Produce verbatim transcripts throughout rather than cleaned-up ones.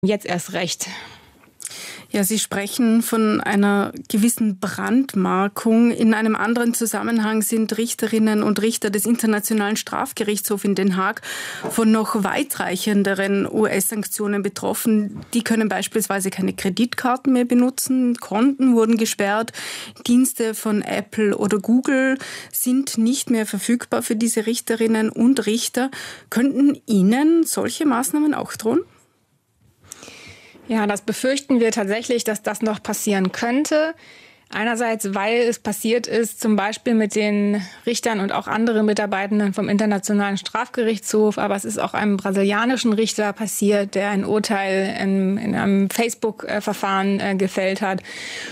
Jetzt erst recht. Ja, Sie sprechen von einer gewissen Brandmarkung. In einem anderen Zusammenhang sind Richterinnen und Richter des Internationalen Strafgerichtshofs in Den Haag von noch weitreichenderen U S-Sanktionen betroffen. Die können beispielsweise keine Kreditkarten mehr benutzen, Konten wurden gesperrt, Dienste von Apple oder Google sind nicht mehr verfügbar für diese Richterinnen und Richter. Könnten Ihnen solche Maßnahmen auch drohen? Ja, das befürchten wir tatsächlich, dass das noch passieren könnte. Einerseits, weil es passiert ist, zum Beispiel mit den Richtern und auch anderen Mitarbeitenden vom Internationalen Strafgerichtshof, aber es ist auch einem brasilianischen Richter passiert, der ein Urteil in, in einem Facebook-Verfahren äh, gefällt hat.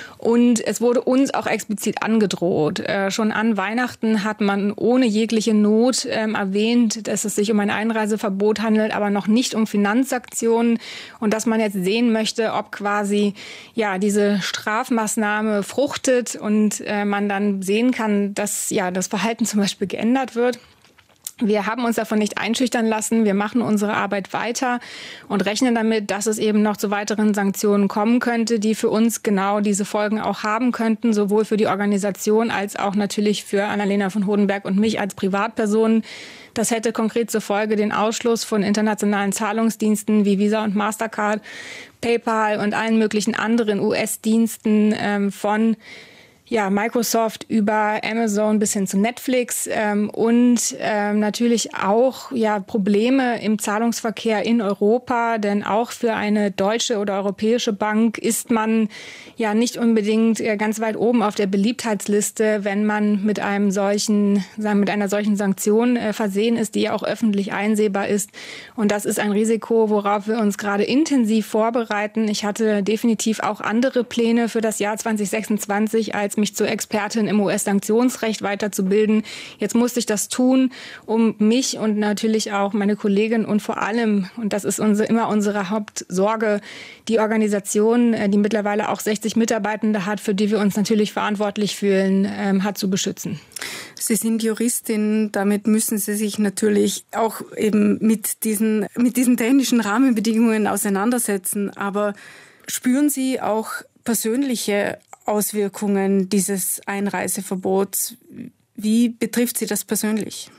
Und es wurde uns auch explizit angedroht. Äh, schon an Weihnachten hat man ohne jegliche Not ähm, erwähnt, dass es sich um ein Einreiseverbot handelt, aber noch nicht um Finanzsanktionen. Und dass man jetzt sehen möchte, ob quasi ja diese Strafmaßnahme fruchtet und äh, man dann sehen kann, dass ja das Verhalten zum Beispiel geändert wird. Wir haben uns davon nicht einschüchtern lassen. Wir machen unsere Arbeit weiter und rechnen damit, dass es eben noch zu weiteren Sanktionen kommen könnte, die für uns genau diese Folgen auch haben könnten, sowohl für die Organisation als auch natürlich für Annalena von Hodenberg und mich als Privatperson. Das hätte konkret zur Folge den Ausschluss von internationalen Zahlungsdiensten wie Visa und Mastercard, PayPal und allen möglichen anderen U S-Diensten ähm, von Ja, Microsoft über Amazon bis hin zu Netflix ähm, und ähm, natürlich auch ja Probleme im Zahlungsverkehr in Europa, denn auch für eine deutsche oder europäische Bank ist man ja nicht unbedingt äh, ganz weit oben auf der Beliebtheitsliste, wenn man mit einem solchen, sagen, mit einer solchen Sanktion äh, versehen ist, die ja auch öffentlich einsehbar ist. Und das ist ein Risiko, worauf wir uns gerade intensiv vorbereiten. Ich hatte definitiv auch andere Pläne für das Jahr zwanzig sechsundzwanzig, als mich zur Expertin im U S-Sanktionsrecht weiterzubilden. Jetzt musste ich das tun, um mich und natürlich auch meine Kollegin und vor allem, und das ist unsere, immer unsere Hauptsorge, die Organisation, die mittlerweile auch sechzig Mitarbeitende hat, für die wir uns natürlich verantwortlich fühlen, ähm, hat zu beschützen. Sie sind Juristin, damit müssen Sie sich natürlich auch eben mit diesen, mit diesen technischen Rahmenbedingungen auseinandersetzen. Aber spüren Sie auch persönliche Auswirkungen dieses Einreiseverbots? Wie betrifft Sie das persönlich?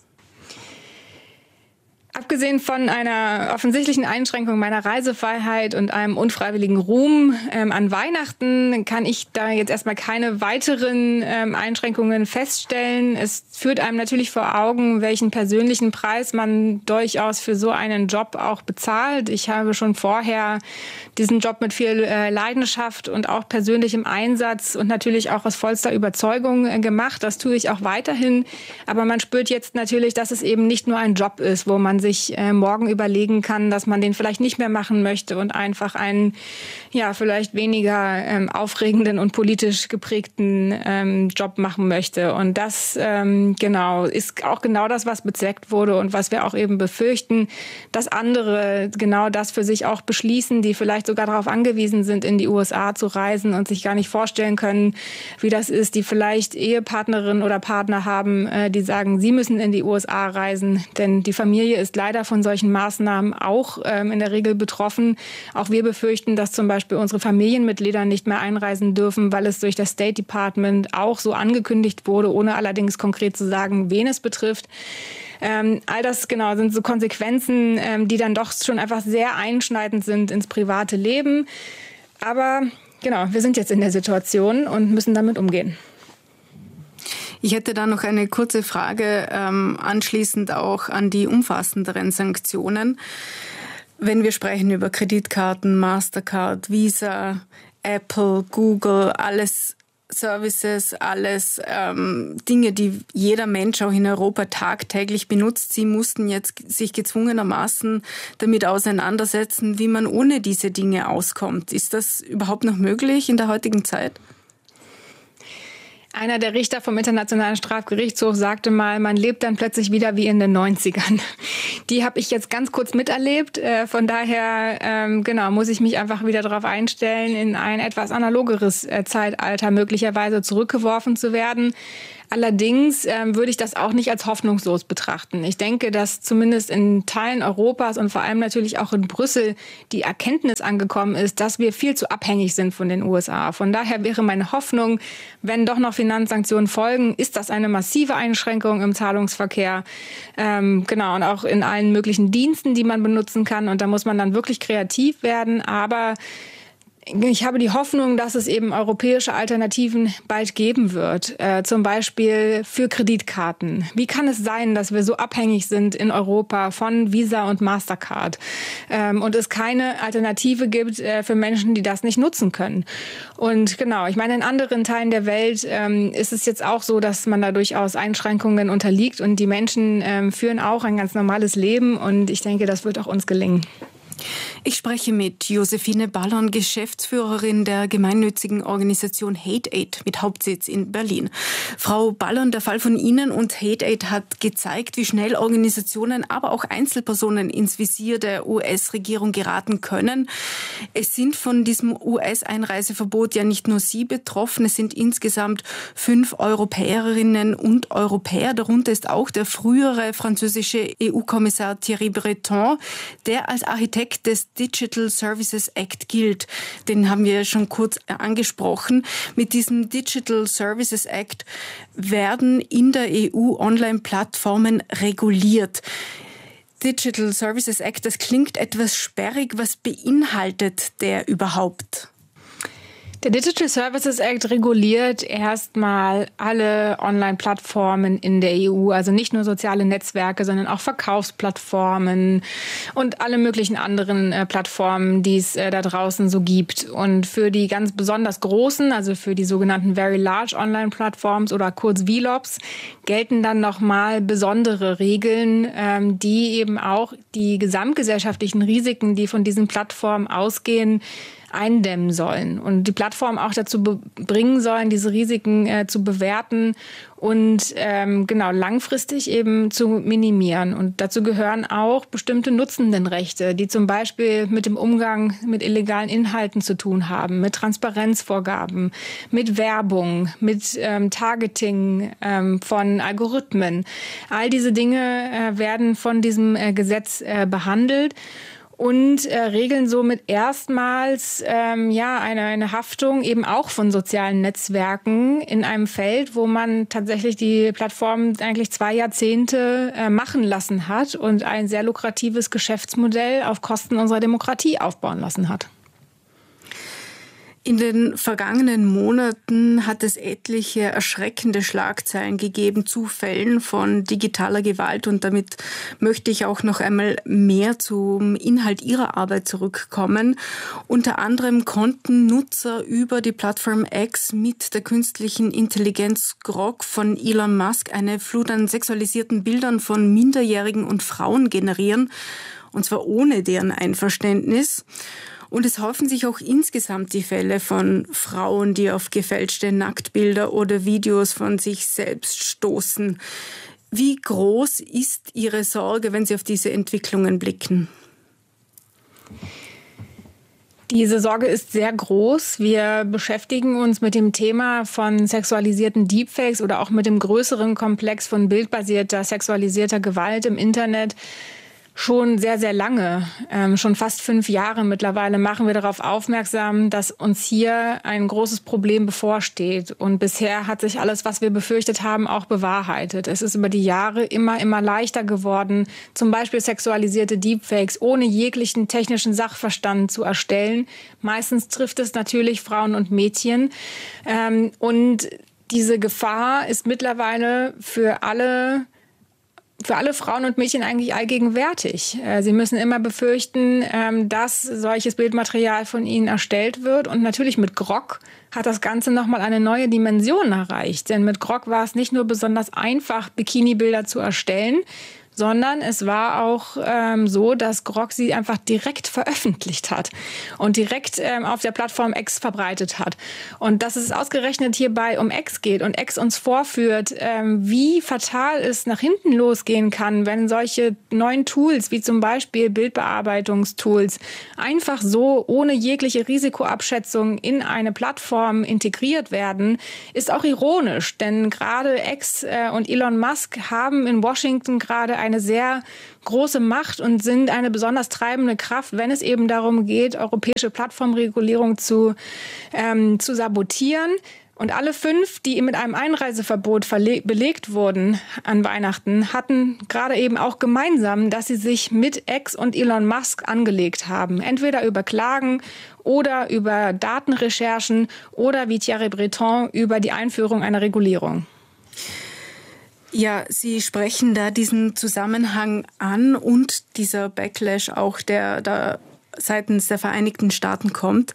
Abgesehen von einer offensichtlichen Einschränkung meiner Reisefreiheit und einem unfreiwilligen Ruhm ähm, an Weihnachten kann ich da jetzt erstmal keine weiteren ähm, Einschränkungen feststellen. Es führt einem natürlich vor Augen, welchen persönlichen Preis man durchaus für so einen Job auch bezahlt. Ich habe schon vorher diesen Job mit viel äh, Leidenschaft und auch persönlichem Einsatz und natürlich auch aus vollster Überzeugung äh, gemacht. Das tue ich auch weiterhin. Aber man spürt jetzt natürlich, dass es eben nicht nur ein Job ist, wo man sich äh, morgen überlegen kann, dass man den vielleicht nicht mehr machen möchte und einfach einen, ja, vielleicht weniger ähm, aufregenden und politisch geprägten ähm, Job machen möchte. Und das, ähm, genau, ist auch genau das, was bezweckt wurde und was wir auch eben befürchten, dass andere genau das für sich auch beschließen, die vielleicht sogar darauf angewiesen sind, in die U S A zu reisen und sich gar nicht vorstellen können, wie das ist, die vielleicht Ehepartnerinnen oder Partner haben, äh, die sagen, sie müssen in die U S A reisen, denn die Familie ist leider von solchen Maßnahmen auch ähm, in der Regel betroffen. Auch wir befürchten, dass zum Beispiel unsere Familienmitglieder nicht mehr einreisen dürfen, weil es durch das State Department auch so angekündigt wurde, ohne allerdings konkret zu sagen, wen es betrifft. Ähm, all das genau sind so Konsequenzen, ähm, die dann doch schon einfach sehr einschneidend sind ins private Leben. Aber genau, wir sind jetzt in der Situation und müssen damit umgehen. Ich hätte da noch eine kurze Frage, ähm, anschließend auch an die umfassenderen Sanktionen. Wenn wir sprechen über Kreditkarten, Mastercard, Visa, Apple, Google, alles Services, alles ähm, Dinge, die jeder Mensch auch in Europa tagtäglich benutzt. Sie mussten jetzt sich gezwungenermaßen damit auseinandersetzen, wie man ohne diese Dinge auskommt. Ist das überhaupt noch möglich in der heutigen Zeit? Einer der Richter vom Internationalen Strafgerichtshof sagte mal, man lebt dann plötzlich wieder wie in den neunzigern. Die habe ich jetzt ganz kurz miterlebt. Äh, von daher ähm, genau muss ich mich einfach wieder darauf einstellen, in ein etwas analogeres äh, Zeitalter möglicherweise zurückgeworfen zu werden. Allerdings ähm, würde ich das auch nicht als hoffnungslos betrachten. Ich denke, dass zumindest in Teilen Europas und vor allem natürlich auch in Brüssel die Erkenntnis angekommen ist, dass wir viel zu abhängig sind von den U S A. Von daher wäre meine Hoffnung, wenn doch noch Finanzsanktionen folgen, ist das eine massive Einschränkung im Zahlungsverkehr. Ähm, genau, und auch in allen möglichen Diensten, die man benutzen kann. Und da muss man dann wirklich kreativ werden. Aber ich habe die Hoffnung, dass es eben europäische Alternativen bald geben wird, äh, zum Beispiel für Kreditkarten. Wie kann es sein, dass wir so abhängig sind in Europa von Visa und Mastercard ähm, und es keine Alternative gibt äh, für Menschen, die das nicht nutzen können? Und genau, ich meine, in anderen Teilen der Welt ähm, ist es jetzt auch so, dass man da durchaus Einschränkungen unterliegt und die Menschen ähm, führen auch ein ganz normales Leben und ich denke, das wird auch uns gelingen. Ich spreche mit Josephine Ballon, Geschäftsführerin der gemeinnützigen Organisation Hate Aid mit Hauptsitz in Berlin. Frau Ballon, der Fall von Ihnen und Hate Aid hat gezeigt, wie schnell Organisationen, aber auch Einzelpersonen ins Visier der U S-Regierung geraten können. Es sind von diesem U S-Einreiseverbot ja nicht nur Sie betroffen, es sind insgesamt fünf Europäerinnen und Europäer. Darunter ist auch der frühere französische E U-Kommissar Thierry Breton, der als Architekt des Digital Services Act gilt. Den haben wir ja schon kurz angesprochen. Mit diesem Digital Services Act werden in der E U Online-Plattformen reguliert. Digital Services Act, das klingt etwas sperrig. Was beinhaltet der überhaupt? Der Digital Services Act reguliert erstmal alle Online-Plattformen in der E U, also nicht nur soziale Netzwerke, sondern auch Verkaufsplattformen und alle möglichen anderen äh, Plattformen, die es äh, da draußen so gibt. Und für die ganz besonders großen, also für die sogenannten Very Large Online-Plattforms oder kurz V L O Ps, gelten dann nochmal besondere Regeln, ähm, die eben auch die gesamtgesellschaftlichen Risiken, die von diesen Plattformen ausgehen, eindämmen sollen und die Plattform auch dazu be- bringen sollen, diese Risiken äh, zu bewerten und ähm, genau langfristig eben zu minimieren. Und dazu gehören auch bestimmte Nutzendenrechte, die zum Beispiel mit dem Umgang mit illegalen Inhalten zu tun haben, mit Transparenzvorgaben, mit Werbung, mit ähm, Targeting ähm, von Algorithmen. All diese Dinge äh, werden von diesem äh, Gesetz äh, behandelt. Und äh, regeln somit erstmals ähm, ja eine, eine Haftung eben auch von sozialen Netzwerken in einem Feld, wo man tatsächlich die Plattformen eigentlich zwei Jahrzehnte äh, machen lassen hat und ein sehr lukratives Geschäftsmodell auf Kosten unserer Demokratie aufbauen lassen hat. In den vergangenen Monaten hat es etliche erschreckende Schlagzeilen gegeben zu Fällen von digitaler Gewalt. Und damit möchte ich auch noch einmal mehr zum Inhalt Ihrer Arbeit zurückkommen. Unter anderem konnten Nutzer über die Plattform X mit der künstlichen Intelligenz Grok von Elon Musk eine Flut an sexualisierten Bildern von Minderjährigen und Frauen generieren. Und zwar ohne deren Einverständnis. Und es häufen sich auch insgesamt die Fälle von Frauen, die auf gefälschte Nacktbilder oder Videos von sich selbst stoßen. Wie groß ist Ihre Sorge, wenn Sie auf diese Entwicklungen blicken? Diese Sorge ist sehr groß. Wir beschäftigen uns mit dem Thema von sexualisierten Deepfakes oder auch mit dem größeren Komplex von bildbasierter, sexualisierter Gewalt im Internet schon sehr, sehr lange, ähm, schon fast fünf Jahre mittlerweile machen wir darauf aufmerksam, dass uns hier ein großes Problem bevorsteht. Und bisher hat sich alles, was wir befürchtet haben, auch bewahrheitet. Es ist über die Jahre immer, immer leichter geworden, zum Beispiel sexualisierte Deepfakes ohne jeglichen technischen Sachverstand zu erstellen. Meistens trifft es natürlich Frauen und Mädchen. Ähm, und diese Gefahr ist mittlerweile für alle für alle Frauen und Mädchen eigentlich allgegenwärtig. Sie müssen immer befürchten, dass solches Bildmaterial von ihnen erstellt wird. Und natürlich mit Grok hat das Ganze nochmal eine neue Dimension erreicht. Denn mit Grok war es nicht nur besonders einfach, Bikini-Bilder zu erstellen, sondern es war auch ähm, so, dass Grok sie einfach direkt veröffentlicht hat und direkt ähm, auf der Plattform X verbreitet hat. Und dass es ausgerechnet hierbei um X geht und X uns vorführt, ähm, wie fatal es nach hinten losgehen kann, wenn solche neuen Tools, wie zum Beispiel Bildbearbeitungstools, einfach so ohne jegliche Risikoabschätzung in eine Plattform integriert werden, ist auch ironisch. Denn gerade X äh, und Elon Musk haben in Washington gerade eine sehr große Macht und sind eine besonders treibende Kraft, wenn es eben darum geht, europäische Plattformregulierung zu, ähm, zu sabotieren. Und alle fünf, die mit einem Einreiseverbot verle- belegt wurden an Weihnachten, hatten gerade eben auch gemeinsam, dass sie sich mit X und Elon Musk angelegt haben. Entweder über Klagen oder über Datenrecherchen oder wie Thierry Breton über die Einführung einer Regulierung. Ja, Sie sprechen da diesen Zusammenhang an und dieser Backlash auch, der da seitens der Vereinigten Staaten kommt.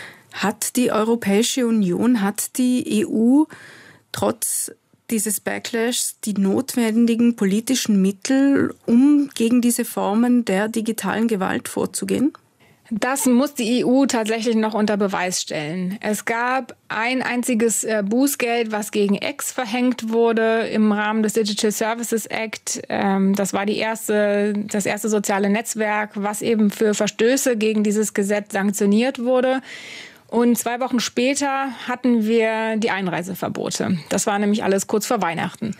Hat die Europäische Union, hat die E U trotz dieses Backlashs die notwendigen politischen Mittel, um gegen diese Formen der digitalen Gewalt vorzugehen? Das muss die E U tatsächlich noch unter Beweis stellen. Es gab ein einziges äh, Bußgeld, was gegen X verhängt wurde im Rahmen des Digital Services Act. Ähm, das war die erste, das erste soziale Netzwerk, was eben für Verstöße gegen dieses Gesetz sanktioniert wurde. Und zwei Wochen später hatten wir die Einreiseverbote. Das war nämlich alles kurz vor Weihnachten.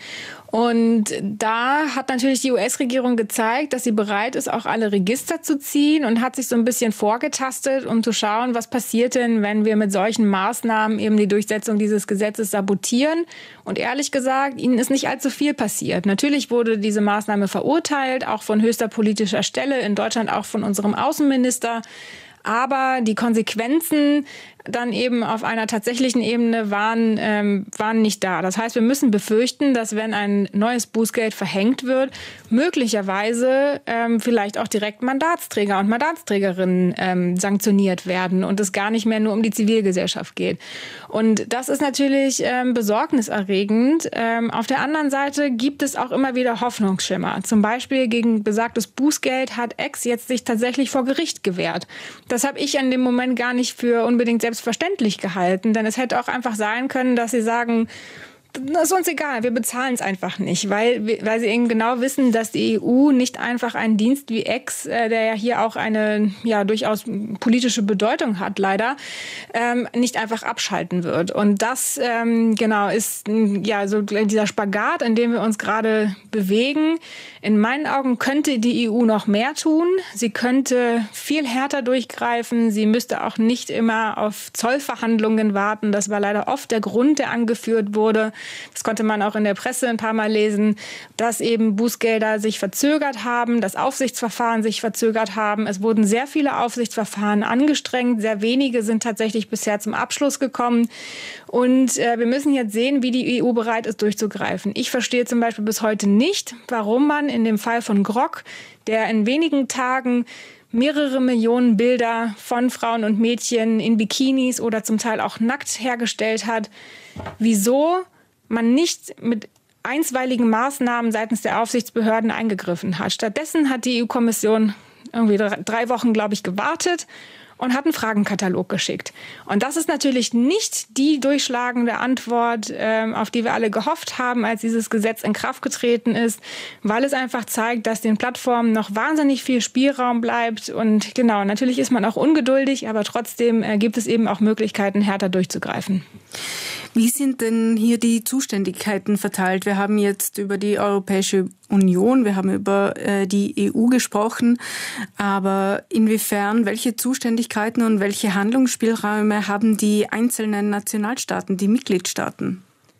Und da hat natürlich die U S-Regierung gezeigt, dass sie bereit ist, auch alle Register zu ziehen und hat sich so ein bisschen vorgetastet, um zu schauen, was passiert denn, wenn wir mit solchen Maßnahmen eben die Durchsetzung dieses Gesetzes sabotieren. Und ehrlich gesagt, ihnen ist nicht allzu viel passiert. Natürlich wurde diese Maßnahme verurteilt, auch von höchster politischer Stelle, in Deutschland auch von unserem Außenminister. Aber die Konsequenzen dann eben auf einer tatsächlichen Ebene waren, ähm, waren nicht da. Das heißt, wir müssen befürchten, dass wenn ein neues Bußgeld verhängt wird, möglicherweise ähm, vielleicht auch direkt Mandatsträger und Mandatsträgerinnen ähm, sanktioniert werden und es gar nicht mehr nur um die Zivilgesellschaft geht. Und das ist natürlich ähm, besorgniserregend. Ähm, auf der anderen Seite gibt es auch immer wieder Hoffnungsschimmer. Zum Beispiel gegen besagtes Bußgeld hat X jetzt sich tatsächlich vor Gericht gewehrt. Das habe ich in dem Moment gar nicht für unbedingt selbstverständlich gehalten, denn es hätte auch einfach sein können, dass sie sagen, das ist uns egal, wir bezahlen es einfach nicht, weil, weil sie eben genau wissen, dass die E U nicht einfach einen Dienst wie X, äh, der ja hier auch eine ja durchaus politische Bedeutung hat, leider, ähm, nicht einfach abschalten wird. Und das ähm, genau ist ja so dieser Spagat, in dem wir uns gerade bewegen. In meinen Augen könnte die E U noch mehr tun. Sie könnte viel härter durchgreifen. Sie müsste auch nicht immer auf Zollverhandlungen warten. Das war leider oft der Grund, der angeführt wurde. Das konnte man auch in der Presse ein paar Mal lesen, dass eben Bußgelder sich verzögert haben, dass Aufsichtsverfahren sich verzögert haben. Es wurden sehr viele Aufsichtsverfahren angestrengt. Sehr wenige sind tatsächlich bisher zum Abschluss gekommen. Und äh, wir müssen jetzt sehen, wie die E U bereit ist, durchzugreifen. Ich verstehe zum Beispiel bis heute nicht, warum man in dem Fall von Grok, der in wenigen Tagen mehrere Millionen Bilder von Frauen und Mädchen in Bikinis oder zum Teil auch nackt hergestellt hat, wieso man nicht mit einstweiligen Maßnahmen seitens der Aufsichtsbehörden eingegriffen hat. Stattdessen hat die E U-Kommission irgendwie drei Wochen, glaube ich, gewartet und hat einen Fragenkatalog geschickt. Und das ist natürlich nicht die durchschlagende Antwort, ähm, auf die wir alle gehofft haben, als dieses Gesetz in Kraft getreten ist, weil es einfach zeigt, dass den Plattformen noch wahnsinnig viel Spielraum bleibt. Und genau, natürlich ist man auch ungeduldig, aber trotzdem äh, gibt es eben auch Möglichkeiten, härter durchzugreifen. Wie sind denn hier die Zuständigkeiten verteilt? Wir haben jetzt über die Europäische Union, wir haben über äh, die E U gesprochen, aber inwiefern, welche Zuständigkeiten und welche Handlungsspielräume haben die einzelnen Nationalstaaten, die Mitgliedstaaten?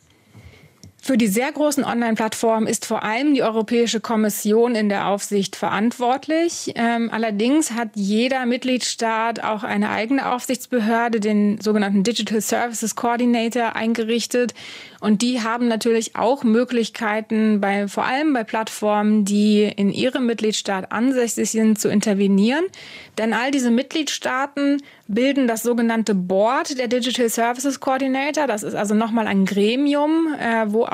Für die sehr großen Online-Plattformen ist vor allem die Europäische Kommission in der Aufsicht verantwortlich. Ähm, allerdings hat jeder Mitgliedstaat auch eine eigene Aufsichtsbehörde, den sogenannten Digital Services Coordinator, eingerichtet. Und die haben natürlich auch Möglichkeiten, bei, vor allem bei Plattformen, die in ihrem Mitgliedstaat ansässig sind, zu intervenieren. Denn all diese Mitgliedstaaten bilden das sogenannte Board der Digital Services Coordinator. Das ist also nochmal ein Gremium, äh, wo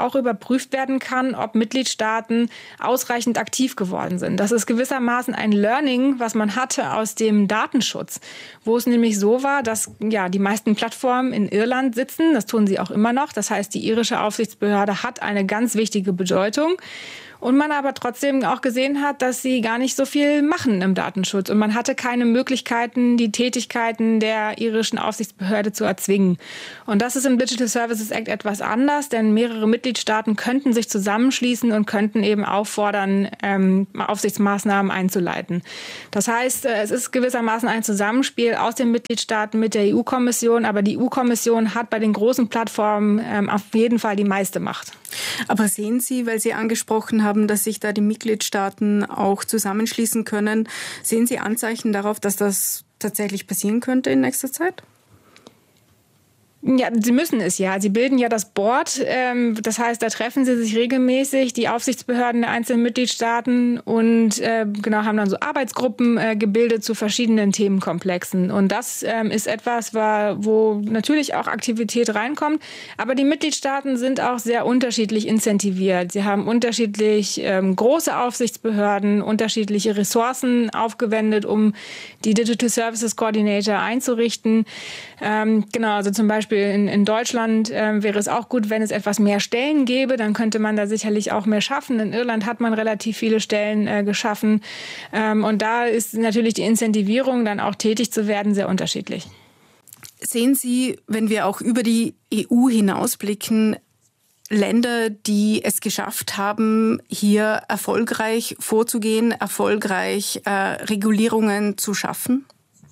auch überprüft werden kann, ob Mitgliedstaaten ausreichend aktiv geworden sind. Das ist gewissermaßen ein Learning, was man hatte aus dem Datenschutz, wo es nämlich so war, dass ja die meisten Plattformen in Irland sitzen. Das tun sie auch immer noch. Das heißt, die irische Aufsichtsbehörde hat eine ganz wichtige Bedeutung. Und man aber trotzdem auch gesehen hat, dass sie gar nicht so viel machen im Datenschutz. Und man hatte keine Möglichkeiten, die Tätigkeiten der irischen Aufsichtsbehörde zu erzwingen. Und das ist im Digital Services Act etwas anders, denn mehrere Mitgliedstaaten könnten sich zusammenschließen und könnten eben auffordern, ähm, Aufsichtsmaßnahmen einzuleiten. Das heißt, es ist gewissermaßen ein Zusammenspiel aus den Mitgliedstaaten mit der E U-Kommission, aber die E U-Kommission hat bei den großen Plattformen ähm, auf jeden Fall die meiste Macht. Aber sehen Sie, weil Sie angesprochen haben, dass sich da die Mitgliedstaaten auch zusammenschließen können, sehen Sie Anzeichen darauf, dass das tatsächlich passieren könnte in nächster Zeit? Ja, sie müssen es ja. Sie bilden ja das Board. Ähm, das heißt, da treffen sie sich regelmäßig, die Aufsichtsbehörden der einzelnen Mitgliedstaaten und äh, genau haben dann so Arbeitsgruppen äh, gebildet zu verschiedenen Themenkomplexen. Und das ähm, ist etwas, wo natürlich auch Aktivität reinkommt. Aber die Mitgliedstaaten sind auch sehr unterschiedlich incentiviert. Sie haben unterschiedlich ähm, große Aufsichtsbehörden, unterschiedliche Ressourcen aufgewendet, um die Digital Services Coordinator einzurichten. Ähm, genau, also zum Beispiel In, in Deutschland äh, wäre es auch gut, wenn es etwas mehr Stellen gäbe. Dann könnte man da sicherlich auch mehr schaffen. In Irland hat man relativ viele Stellen äh, geschaffen. Ähm, und da ist natürlich die Incentivierung, dann auch tätig zu werden, sehr unterschiedlich. Sehen Sie, wenn wir auch über die E U hinausblicken, Länder, die es geschafft haben, hier erfolgreich vorzugehen, erfolgreich äh, Regulierungen zu schaffen?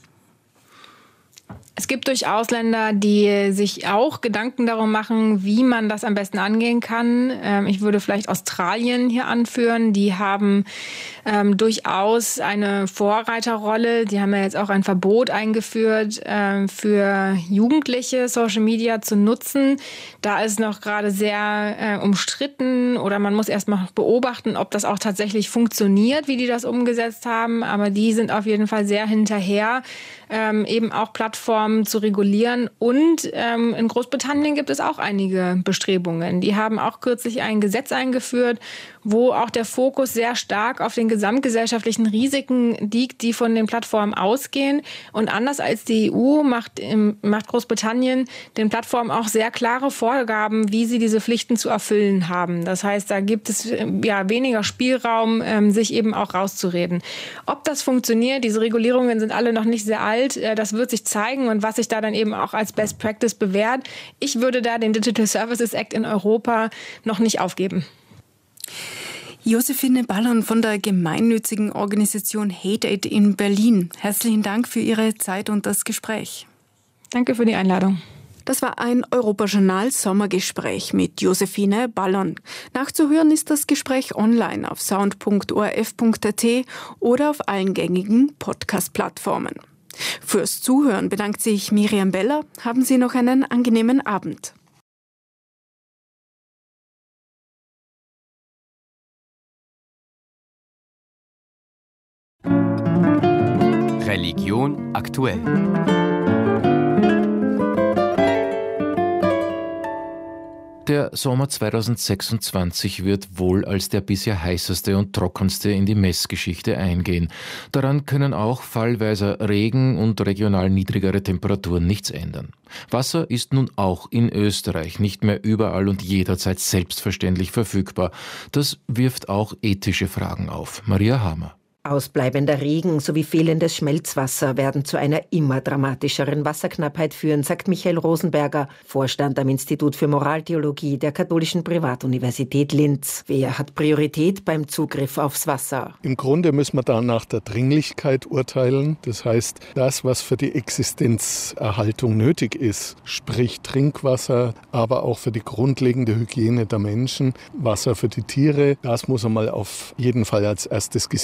Es gibt durchaus Länder, die sich auch Gedanken darum machen, wie man das am besten angehen kann. Ähm, ich würde vielleicht Australien hier anführen. Die haben ähm, durchaus eine Vorreiterrolle. Die haben ja jetzt auch ein Verbot eingeführt, ähm, für Jugendliche Social Media zu nutzen. Da ist noch gerade sehr äh, umstritten oder man muss erst mal beobachten, ob das auch tatsächlich funktioniert, wie die das umgesetzt haben. Aber die sind auf jeden Fall sehr hinterher, ähm, eben auch Plattformen zu regulieren. Und ähm, in Großbritannien gibt es auch einige Bestrebungen. Die haben auch kürzlich ein Gesetz eingeführt, wo auch der Fokus sehr stark auf den gesamtgesellschaftlichen Risiken liegt, die von den Plattformen ausgehen. Und anders als die E U macht, macht Großbritannien den Plattformen auch sehr klare Vorgaben, wie sie diese Pflichten zu erfüllen haben. Das heißt, da gibt es ja weniger Spielraum, ähm, sich eben auch rauszureden. Ob das funktioniert, diese Regulierungen sind alle noch nicht sehr alt, äh, das wird sich zeigen und was sich da dann eben auch als Best Practice bewährt. Ich würde da den Digital Services Act in Europa noch nicht aufgeben. Josephine Ballon von der gemeinnützigen Organisation HateAid in Berlin. Herzlichen Dank für Ihre Zeit und das Gespräch. Danke für die Einladung. Das war ein Europajournal-Sommergespräch mit Josephine Ballon. Nachzuhören ist das Gespräch online auf sound punkt o r f punkt a t oder auf allen gängigen Podcast-Plattformen. Fürs Zuhören bedankt sich Miriam Beller. Haben Sie noch einen angenehmen Abend. Religion aktuell. Der Sommer zweitausendsechsundzwanzig wird wohl als der bisher heißeste und trockenste in die Messgeschichte eingehen. Daran können auch fallweise Regen und regional niedrigere Temperaturen nichts ändern. Wasser ist nun auch in Österreich nicht mehr überall und jederzeit selbstverständlich verfügbar. Das wirft auch ethische Fragen auf. Maria Hamer. Ausbleibender Regen sowie fehlendes Schmelzwasser werden zu einer immer dramatischeren Wasserknappheit führen, sagt Michael Rosenberger, Vorstand am Institut für Moraltheologie der Katholischen Privatuniversität Linz. Wer hat Priorität beim Zugriff aufs Wasser? Im Grunde müssen wir da nach der Dringlichkeit urteilen. Das heißt, das, was für die Existenzerhaltung nötig ist, sprich Trinkwasser, aber auch für die grundlegende Hygiene der Menschen, Wasser für die Tiere, das muss einmal auf jeden Fall als erstes gesichert sein.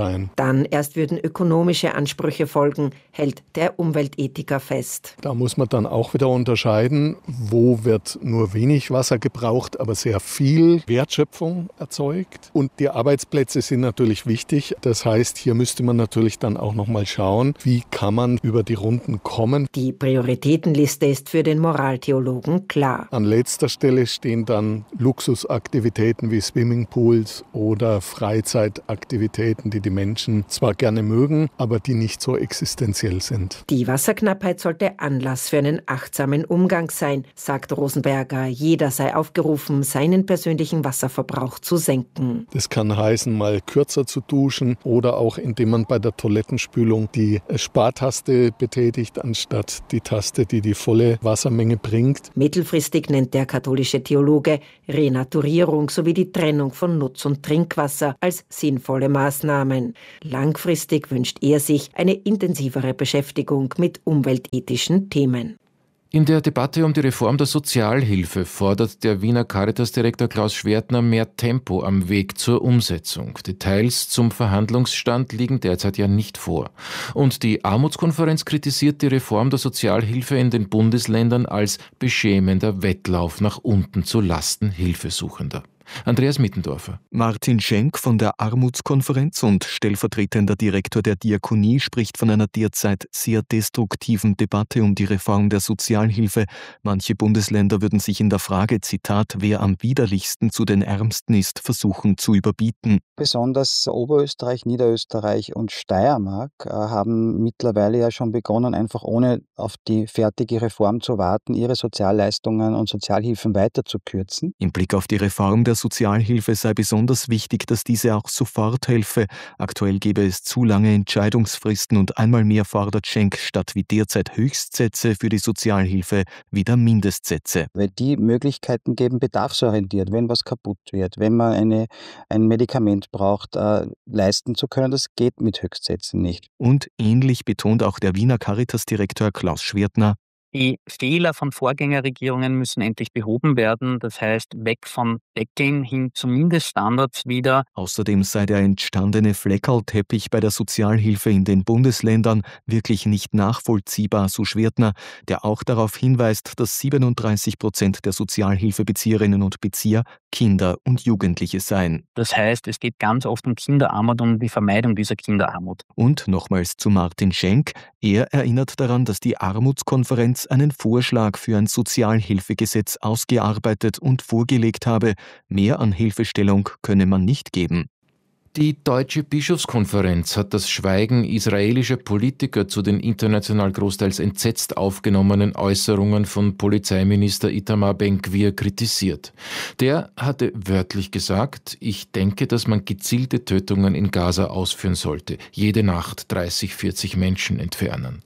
sein. Dann erst würden ökonomische Ansprüche folgen, hält der Umweltethiker fest. Da muss man dann auch wieder unterscheiden, wo wird nur wenig Wasser gebraucht, aber sehr viel Wertschöpfung erzeugt. Und die Arbeitsplätze sind natürlich wichtig. Das heißt, hier müsste man natürlich dann auch noch mal schauen, wie kann man über die Runden kommen. Die Prioritätenliste ist für den Moraltheologen klar. An letzter Stelle stehen dann Luxusaktivitäten wie Swimmingpools oder Freizeitaktivitäten, die die Menschen zwar gerne mögen, aber die nicht so existenziell sind. Die Wasserknappheit sollte Anlass für einen achtsamen Umgang sein, sagt Rosenberger. Jeder sei aufgerufen, seinen persönlichen Wasserverbrauch zu senken. Das kann heißen, mal kürzer zu duschen oder auch indem man bei der Toilettenspülung die Spartaste betätigt, anstatt die Taste, die die volle Wassermenge bringt. Mittelfristig nennt der katholische Theologe Renaturierung sowie die Trennung von Nutz- und Trinkwasser als sinnvolle Maßnahmen. Langfristig wünscht er sich eine intensivere Beschäftigung mit umweltethischen Themen. In der Debatte um die Reform der Sozialhilfe fordert der Wiener Caritas-Direktor Klaus Schwertner mehr Tempo am Weg zur Umsetzung. Details zum Verhandlungsstand liegen derzeit ja nicht vor. Und die Armutskonferenz kritisiert die Reform der Sozialhilfe in den Bundesländern als beschämender Wettlauf nach unten zu Lasten Hilfesuchender. Andreas Mittendorfer. Martin Schenk von der Armutskonferenz und stellvertretender Direktor der Diakonie spricht von einer derzeit sehr destruktiven Debatte um die Reform der Sozialhilfe. Manche Bundesländer würden sich in der Frage, Zitat, wer am widerlichsten zu den Ärmsten ist, versuchen zu überbieten. Besonders Oberösterreich, Niederösterreich und Steiermark äh, haben mittlerweile ja schon begonnen, einfach ohne auf die fertige Reform zu warten, ihre Sozialleistungen und Sozialhilfen weiter zu kürzen. Im Blick auf die Reform der Sozialhilfe sei besonders wichtig, dass diese auch sofort helfe. Aktuell gebe es zu lange Entscheidungsfristen und einmal mehr fordert Schenk statt wie derzeit Höchstsätze für die Sozialhilfe wieder Mindestsätze. Weil die Möglichkeiten geben, bedarfsorientiert, wenn was kaputt wird, wenn man eine, ein Medikament braucht, äh, leisten zu können, das geht mit Höchstsätzen nicht. Und ähnlich betont auch der Wiener Caritas-Direktor Klaus Schwertner: Die Fehler von Vorgängerregierungen müssen endlich behoben werden. Das heißt, weg von Deckeln hin zu Mindeststandards wieder. Außerdem sei der entstandene Fleckerlteppich bei der Sozialhilfe in den Bundesländern wirklich nicht nachvollziehbar, so Schwertner, der auch darauf hinweist, dass siebenunddreißig Prozent der Sozialhilfebezieherinnen und Bezieher Kinder und Jugendliche seien. Das heißt, es geht ganz oft um Kinderarmut und um die Vermeidung dieser Kinderarmut. Und nochmals zu Martin Schenk. Er erinnert daran, dass die Armutskonferenz einen Vorschlag für ein Sozialhilfegesetz ausgearbeitet und vorgelegt habe. Mehr an Hilfestellung könne man nicht geben. Die Deutsche Bischofskonferenz hat das Schweigen israelischer Politiker zu den international großteils entsetzt aufgenommenen Äußerungen von Polizeiminister Itamar Ben-Gvir kritisiert. Der hatte wörtlich gesagt: Ich denke, dass man gezielte Tötungen in Gaza ausführen sollte, jede Nacht dreißig, vierzig Menschen entfernen.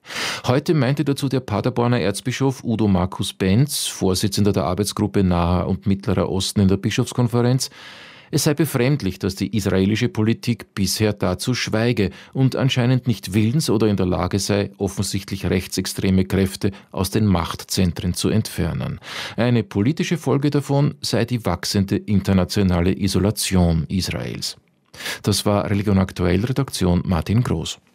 Heute meinte dazu der Paderborner Erzbischof Udo Markus Benz, Vorsitzender der Arbeitsgruppe Naher und Mittlerer Osten in der Bischofskonferenz, es sei befremdlich, dass die israelische Politik bisher dazu schweige und anscheinend nicht willens oder in der Lage sei, offensichtlich rechtsextreme Kräfte aus den Machtzentren zu entfernen. Eine politische Folge davon sei die wachsende internationale Isolation Israels. Das war Religion Aktuell, Redaktion Martin Groß.